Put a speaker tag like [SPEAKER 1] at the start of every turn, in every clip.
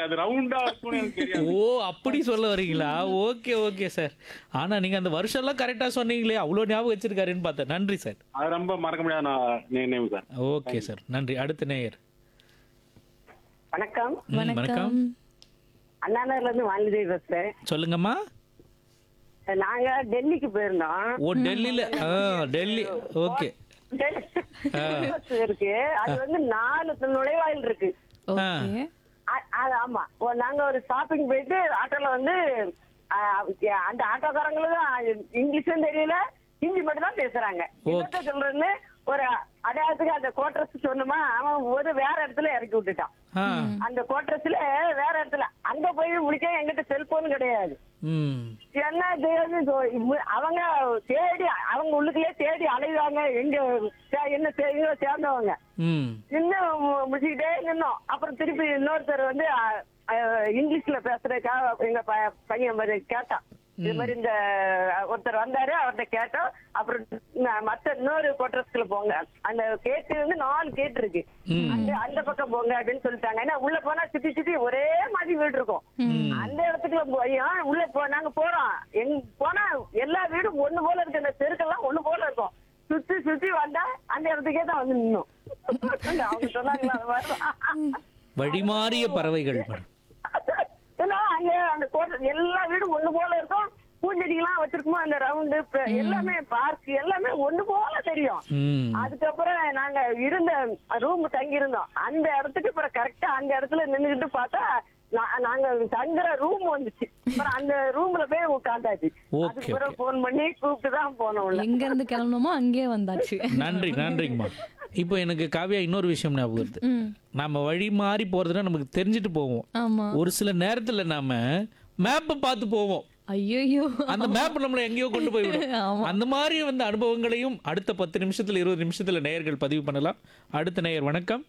[SPEAKER 1] தெரியாது. அது ரவுண்டா இருக்கும்னு எனக்கு தெரியாது.
[SPEAKER 2] ஓ! அப்படி சொல்ல வரீங்களா? Okay, okay sir. ஆனா நீங்க அந்த வருஷம்லாம் கரெக்ட்டா சொன்னீங்களே! அவ்ளோ ஞாபகம் வச்சிருக்காருன்னு பார்த்தேன். நன்றி சார்.
[SPEAKER 1] அது ரொம்ப மறக்க முடியாத நினைவு சார்.
[SPEAKER 2] Okay sir. நன்றி. அடுத்த நேயர்.
[SPEAKER 3] வணக்கம்.
[SPEAKER 2] வணக்கம்.
[SPEAKER 3] அண்ணாநகர்ல இருந்து வாலிதேவி பேசுறேன்.
[SPEAKER 2] சொல்லுங்கம்மா.
[SPEAKER 3] நாங்க டெல்லிக்கு போயிருந்தோம்.
[SPEAKER 2] ஓ! டெல்லில டெல்லி. ஓகே.
[SPEAKER 3] இருக்கு. அது வந்து 4 நுழைவாயில் இருக்கு.
[SPEAKER 4] ஓகே.
[SPEAKER 3] ஆமா. நாங்க ஒரு ஷாப்பிங் போயிட்டு ஆட்டோல வந்து அந்த ஆட்டோக்காரங்களுக்கு இங்கிலீஷும் தெரியல, ஹிந்தி மட்டும் தான் பேசுறாங்க. என்னத்த சொல்றேன்னு ஒரு அடையாளத்துக்கு அந்த கோட்ரஸ் சொன்னோமா, அவன் ஒரு வேற இடத்துல இறக்கி விட்டுட்டான். அந்த கோட்ரஸ்ல வேற இடத்துல அங்க போய் முடிக்க எங்கிட்ட செல்போன் கிடையாது. என்ன அவங்க தேடி அவங்க உள்ளுக்குள்ளே தேடி அலைவாங்க. எங்க என்ன சேர்ந்தவங்க இன்னும் முடிச்சுக்கிட்டே நின்னோம். அப்புறம் திருப்பி இன்னொருத்தர் வந்து இங்கிலீஷ்ல பேசுறதுக்காக எங்க பையன் கேட்டான். இது மாதிரி இந்த ஒருத்தர் வந்தாரு, அவர்கிட்ட கேட்டோம். அப்புறம் மத்த இன்னொரு கோட்ரஸ்குள்ள போங்க, அந்த கேட்டு வந்து 4 கேட்டு இருக்கு, அந்த பக்கம் போங்க அப்படின்னு சொல்லிட்டாங்க. ஏன்னா உள்ள போனா சுத்தி சுத்தி ஒரே மாதிரி வீடு இருக்கும். அந்த இடத்துக்குள்ள போய் உள்ள நாங்க போறோம். போனா எல்லா வீடும் ஒண்ணு போல இருக்கு, அந்த தெருக்கெல்லாம் ஒண்ணு போல இருக்கும். சுத்தி சுத்தி வந்தா அந்த இடத்துக்கே தான் வந்து நின்னோம். அவங்க சொன்னாங்களா அது மாதிரி
[SPEAKER 2] வழிமாறிய பறவைகள்.
[SPEAKER 3] அங்க அந்த கோட்டை எல்லா வீடும் ஒண்ணு போல இருக்கும். பூஞ்செடிகள்லாம் வச்சிருக்குமோ அந்த ரவுண்டு எல்லாமே பார்க் எல்லாமே ஒண்ணு போல தெரியும். அதுக்கப்புறம் நாங்க இருந்த ரூம் தங்கி இருந்தோம். அந்த இடத்துக்கு அப்புறம் கரெக்டா அந்த இடத்துல நின்னுகிட்டு பார்த்தா நாங்க தங்குற ரூம் வந்துச்சு. அப்புறம் அந்த ரூம்ல போய் உட்காந்தாச்சு. அதுக்கப்புறம் போன் பண்ணி கூப்பிட்டு தான் போனோம்.
[SPEAKER 4] எங்க இருந்து கிளம்பணுமோ அங்கேயே வந்தாச்சு.
[SPEAKER 2] நன்றி, நன்றிங்கம்மா. இப்போ எனக்கு காவியா இன்னொரு விஷயம் ஞாபகம் வருது. நம்ம வழி மாறி போறதுன்னா நமக்கு தெரிஞ்சுட்டு போவோம்.
[SPEAKER 4] ஆமா.
[SPEAKER 2] ஒரு சில நேரத்துல நாம மேப்பை பார்த்து போவோம்.
[SPEAKER 4] ஐயோ,
[SPEAKER 2] அந்த மேப் நம்மளை எங்கேயோ கொண்டு போய்விடும். அந்த மாதிரி வந்து அனுபவங்களையும் அடுத்த 10 நிமிஷத்துல 20 நிமிஷத்துல நேயர்கள் பதிவு பண்ணலாம். அடுத்த நேயர். வணக்கம்.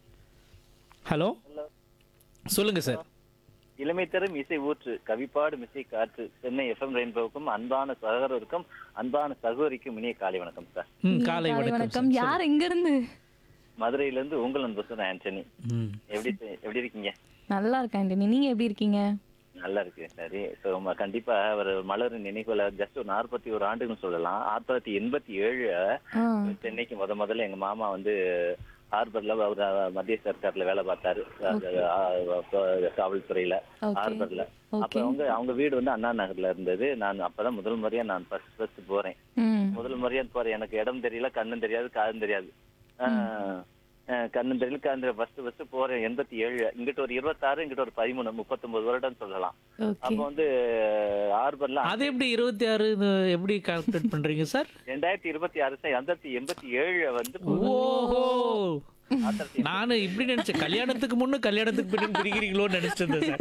[SPEAKER 2] ஹலோ, சொல்லுங்க சார்.
[SPEAKER 5] இளமை தரும் இசை ஊற்று, கவிப்பாடும் இசை காற்று, சென்னை எஃப்எம் ரெயின்போவுக்கும் அன்பான சகோதரருக்கும் அன்பான சகோதரிக்கும் இனிய காலை வணக்கம் சார்.
[SPEAKER 2] காலை வணக்கம்.
[SPEAKER 4] யார் எங்க இருந்து?
[SPEAKER 5] மதுரையில இருந்து உங்கள் அன்பு சார் ஆண்டனி. எப்படி இருக்கீங்க?
[SPEAKER 4] நல்லா இருக்கேன் ஆண்டனி, நீங்க எப்படி இருக்கீங்க?
[SPEAKER 5] நல்லா இருக்கு. சரி, கண்டிப்பா ஒரு மலரின் நினைவுல ஜஸ்ட் ஒரு 41 ஆண்டுகள் சொல்லலாம். 1987 சென்னைக்கு முதல்ல எங்க மாமா வந்து ஹார்பர்ல மத்திய சர்க்கார்ல வேலை பார்த்தாரு, காவல்துறையில ஹார்பர்ல. அப்ப அவங்க வீடு வந்து அண்ணா நகர்ல இருந்தது. நான் அப்பதான் முதல் முறையா நான் ஃபர்ஸ்ட் போறேன். முதல் முறையா போறேன். எனக்கு இடம் தெரியல, கண்ணும் தெரியாது, காதும் தெரியாது. கண்ணும் தெரியல, காது ஃபர்ஸ்ட் போறேன். 87 இங்கிட்ட ஒரு 26, இங்கிட்ட ஒரு 13, 39 வருடம் சொல்லலாம். அப்ப வந்து ஹார்பர்ல
[SPEAKER 2] அது எப்படி 26 எப்படி கால்குலேட் பண்றீங்க சார்?
[SPEAKER 5] 2026 1987 வந்து.
[SPEAKER 2] ஓஹோ, நானு இப்படி நினைச்சேன், கல்யாணத்துக்கு முன்னும் கல்யாணத்துக்கு பின்னும் பிரிக்கிறீங்களோன்னு நினைச்சிட்டு சார்.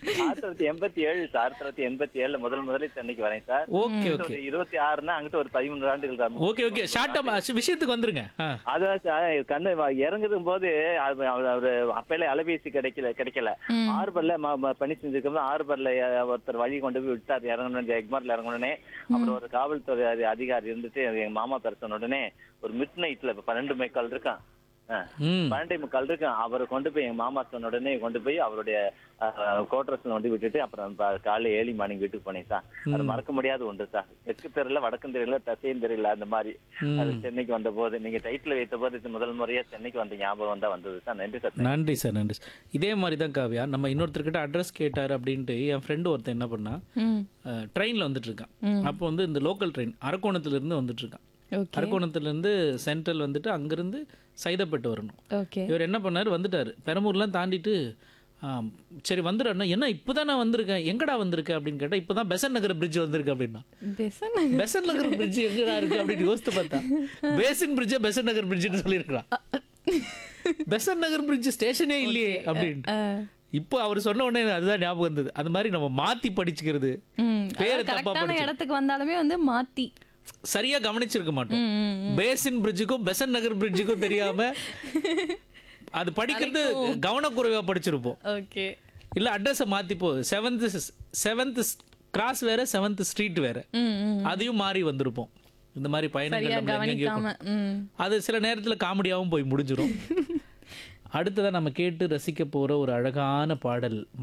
[SPEAKER 5] 1987 முதல்ல சென்னைக்கு வரேன் சார்.
[SPEAKER 2] Okay okay.
[SPEAKER 5] 26னா அங்கிட்ட ஒரு 13 ஆண்டுகள் தான்.
[SPEAKER 2] ஓகே ஓகே, ஷார்ட்டா விஷயத்துக்கு வந்துருங்க.
[SPEAKER 5] அதான் கண்ணு இறங்குதும் போது அவரு அப்பெல்லாம் அலைபேசி கிடைக்கல. ஹார்பர்ல பணி செஞ்சிருக்கோம். ஹார்பர்ல ஒருத்தர் வழி கொண்டு போய் விட்டார். இறங்கணும், எக்மார்ல இறங்கணுடனே அப்புறம் ஒரு காவல்துறை அதிகாரி இருந்துட்டு எங்க மாமா பேர் உடனே ஒரு மிட் நைட்ல 12 மேக்கால் இருக்கான், 12 முக்கால் இருக்கு. அவரை கொண்டு போய் எங்க மாமா சொன்ன உடனே கொண்டு போய் அவருடைய கோட்ரஸ்ல வந்து விட்டுட்டு அப்புறம் காலை 7 மணிக்கு வீட்டுக்கு போனேன் சார். அது மறக்க முடியாது ஒன்று சார். தெற்கு தெரியல, வடக்கும் தெரியல, தசையும் தெரியல. அந்த மாதிரி அது சென்னைக்கு வந்த போது நீங்க டைட்டில் வைத்த போது முதல் முறையா சென்னைக்கு வந்த ஞாபகம் தான் வந்தது சார். நன்றி சார்.
[SPEAKER 2] நன்றி சார், நன்றி. இதே மாதிரி தான் காவியா, நம்ம இன்னொருத்தர்கிட்ட அட்ரஸ் கேட்டார் அப்படின்ட்டு என் ஃப்ரெண்டு ஒருத்தன் என்ன பண்ணா, ட்ரெயின்ல வந்துட்டு இருக்கான். அப்போ வந்து இந்த லோக்கல் ட்ரெயின் அரக்கோணத்துல இருந்து வந்துட்டு இருக்கான். அரக்கோணத்துலேருந்து சென்ட்ரல் வந்துட்டு அங்கேருந்து சைதாப்பேட்டு வரணும். இவர் என்ன பண்ணார், வந்துட்டார். பெரம்பூர்லாம் தாண்டிட்டு சரி வந்துடுறேன்னா, என்ன இப்போ தான் நான் வந்திருக்கேன், எங்கடா வந்திருக்கேன் அப்படின்னு கேட்டால், இப்போ தான் பெசன் நகர் பிரிட்ஜ் வந்திருக்கு அப்படின்னா. பெசன் நகர் பிரிட்ஜ் எங்கடா இருக்கு அப்படின்னு யோசித்து பார்த்தா, பேசின் பிரிட்ஜை பெசன் நகர் பிரிட்ஜ்னு சொல்லியிருக்கிறான். பெசன் நகர் பிரிட்ஜ் ஸ்டேஷனே இல்லையே அப்படின்ட்டு. இப்போ அவர் சொன்ன உடனே அதுதான் ஞாபகம் வந்தது. அது மாதிரி நம்ம மாற்றி படிச்சுக்கிறது, பேர் தப்பா
[SPEAKER 4] இடத்துக்கு வந்தாலுமே வந்து மாற்றி
[SPEAKER 2] சரியா கவனிச்சிருக்க மாட்டோம். பேசின் பிரிட்ஜுக்கும் பெசன் நகர் பிரிட்ஜுக்கும் தெரியாம அது படிக்கிறது கவனக்குறைவா படிச்சிருப்போம். இல்ல அட்ரஸை மாத்திப்போ, 7th கிராஸ் வேற, 7th ஸ்ட்ரீட் வேற, அதையும் மாறி வந்திருப்போம். இந்த மாதிரி பயணங்கள் அது சில நேரத்துல காமெடியாவும் போய் முடிஞ்சிடும். அடுத்ததான் நம்ம கேட்டு ரசிக்க போற ஒரு அழகான பாடல்